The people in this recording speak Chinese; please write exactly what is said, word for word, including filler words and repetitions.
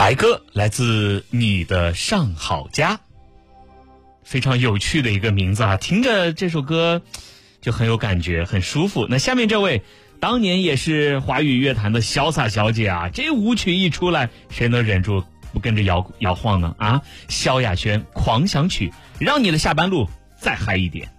来歌来自你的上好佳，非常有趣的一个名字啊，听着这首歌就很有感觉，很舒服。那下面这位当年也是华语乐坛的潇洒小姐啊，这舞曲一出来，谁能忍住不跟着摇摇晃呢啊？萧亚轩《狂想曲》，让你的下班路再嗨一点。